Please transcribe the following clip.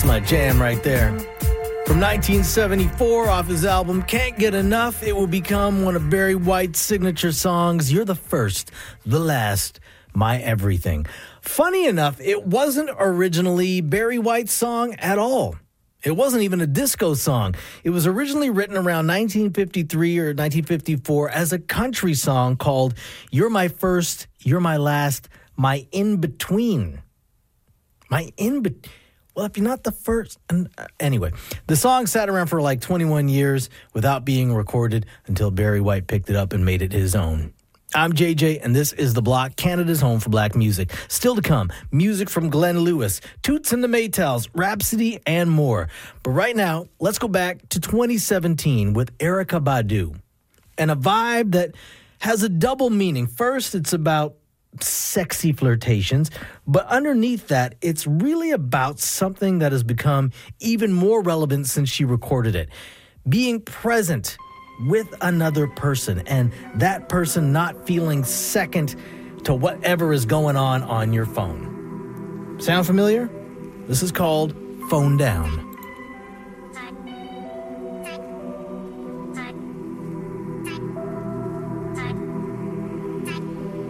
That's my jam right there. From 1974, off his album Can't Get Enough, it will become one of Barry White's signature songs, You're the First, the Last, My Everything. Funny enough, it wasn't originally Barry White's song at all. It wasn't even a disco song. It was originally written around 1953 or 1954 as a country song called You're My First, You're My Last, My In-Between. Well, if you're not the first... Anyway, the song sat around for like 21 years without being recorded until Barry White picked it up and made it his own. I'm JJ, and this is The Block, Canada's home for black music. Still to come, music from Glenn Lewis, Toots and the Maytals, Rhapsody, and more. But right now, let's go back to 2017 with Erykah Badu. And a vibe that has a double meaning. First, it's about sexy flirtations, but underneath that, it's really about something that has become even more relevant since she recorded it. Being present with another person, and that person not feeling second to whatever is going on your phone. Sound familiar? This is called Phone Down.